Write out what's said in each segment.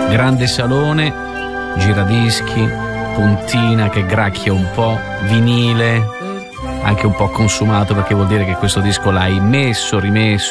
grande salone, giradischi, puntina che gracchia un po', vinile anche un po' consumato, perché vuol dire che questo disco l'hai rimesso.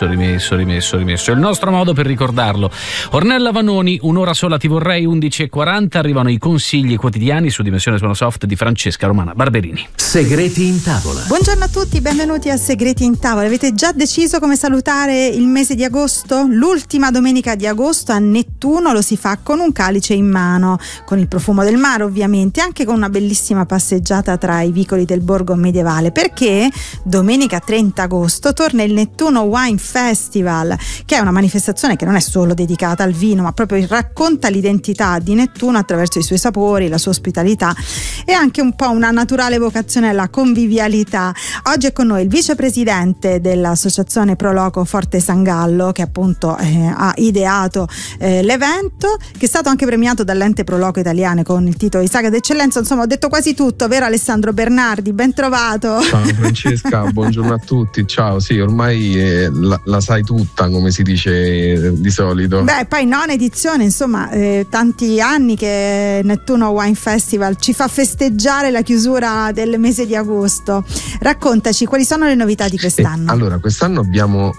È il nostro modo per ricordarlo. Ornella Vanoni, un'ora sola ti vorrei, 11:40, arrivano i consigli quotidiani su Dimensione Suono Soft di Francesca Romana Barberini. Segreti in tavola. Buongiorno a tutti, benvenuti a Segreti in tavola. Avete già deciso come salutare il mese di agosto? L'ultima domenica di agosto a Nettuno lo si fa con un calice in mano, con il profumo del mare ovviamente, anche con una bellissima passeggiata tra i vicoli del borgo medievale, perché domenica 30 agosto torna il Nettuno Wine Festival, che è una manifestazione che non è solo dedicata al vino, ma proprio racconta l'identità di Nettuno attraverso i suoi sapori, la sua ospitalità e anche un po' una naturale vocazione alla convivialità. Oggi è con noi il vicepresidente dell'associazione Proloco Forte San Gallo, che appunto ha ideato l'evento, che è stato anche premiato dall'ente Proloco Italiane con il titolo di Saga d'Eccellenza. Insomma, ho detto quasi tutto, vero Alessandro Bernardi? Ben trovato. Ciao Francesca, buongiorno a tutti. Ciao, sì, ormai la sai tutta, come si dice di solito. Beh, poi nona edizione, insomma, tanti anni che Nettuno Wine Festival ci fa festeggiare la chiusura del mese di agosto. Raccontaci quali sono le novità di quest'anno. Allora, quest'anno abbiamo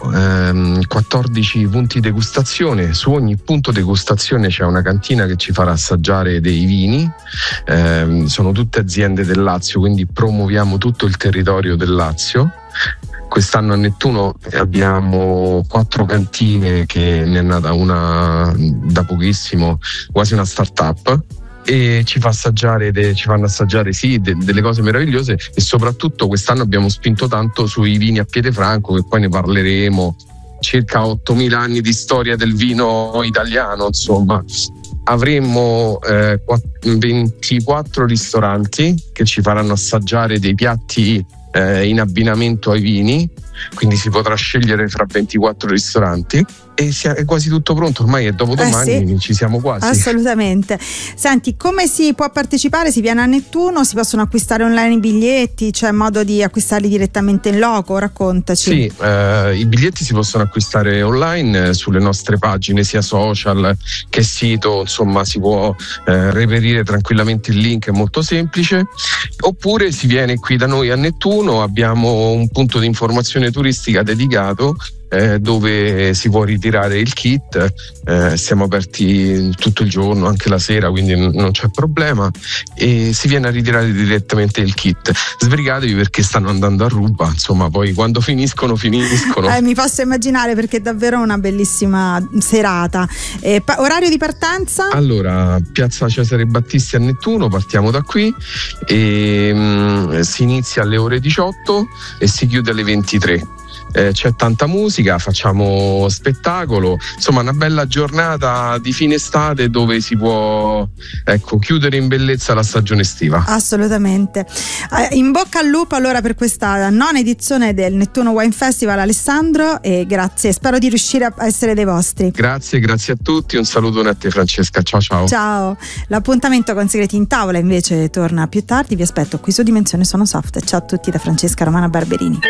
14 punti degustazione. Su ogni punto degustazione c'è una cantina che ci farà assaggiare dei vini. Sono tutte aziende del Lazio, quindi promuoviamo tutto il territorio del Lazio. Quest'anno a Nettuno abbiamo 4 cantine, che ne è nata una da pochissimo, quasi una start-up, e ci fanno assaggiare sì delle cose meravigliose, e soprattutto quest'anno abbiamo spinto tanto sui vini a piede franco, che poi ne parleremo. Circa 8.000 anni di storia del vino italiano, insomma. Avremo 24 ristoranti che ci faranno assaggiare dei piatti in abbinamento ai vini, quindi si potrà scegliere fra 24 ristoranti, e è quasi tutto pronto, ormai è dopodomani, sì. Ci siamo quasi. Assolutamente. Senti, come si può partecipare? Si viene a Nettuno, si possono acquistare online i biglietti, c'è modo di acquistarli direttamente in loco? Raccontaci. Sì, i biglietti si possono acquistare online sulle nostre pagine, sia social che sito, insomma si può reperire tranquillamente il link, è molto semplice. Oppure si viene qui da noi a Nettuno, abbiamo un punto di informazione turistica dedicato, dove si può ritirare il kit. Siamo aperti tutto il giorno, anche la sera, quindi non c'è problema, e si viene a ritirare direttamente il kit. Sbrigatevi, perché stanno andando a ruba, insomma, poi quando finiscono. Mi posso immaginare, perché è davvero una bellissima serata. Orario di partenza? Allora, Piazza Cesare Battisti a Nettuno, partiamo da qui e si inizia alle ore 18 e si chiude alle 23. C'è tanta musica, facciamo spettacolo, insomma una bella giornata di fine estate dove si può, chiudere in bellezza la stagione estiva. Assolutamente. In bocca al lupo allora per questa nona edizione del Nettuno Wine Festival, Alessandro, e grazie, spero di riuscire a essere dei vostri. Grazie a tutti, un salutone a te Francesca, ciao. L'appuntamento con Segreti in tavola invece torna più tardi, vi aspetto qui su Dimensione Suono Soft. Ciao a tutti da Francesca Romana Barberini.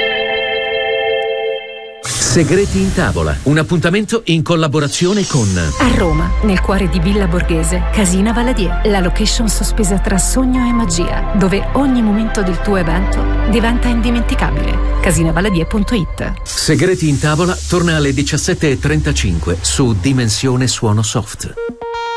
Segreti in tavola, un appuntamento in collaborazione con a Roma, nel cuore di Villa Borghese, Casina Valadier, la location sospesa tra sogno e magia, dove ogni momento del tuo evento diventa indimenticabile. Casinavaladier.it. Segreti in tavola torna alle 17:35 su Dimensione Suono Soft.